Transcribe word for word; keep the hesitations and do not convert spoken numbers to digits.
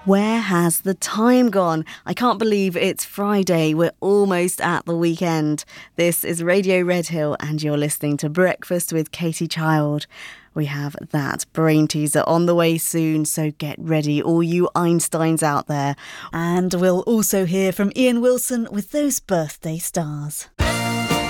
Where has the time gone? I can't believe it's Friday. We're almost at the weekend. This is Radio Redhill and you're listening to Breakfast with Katie Child. We have that brain teaser on the way soon, so get ready, all you Einsteins out there. And we'll also hear from Ian Wilson with those birthday stars.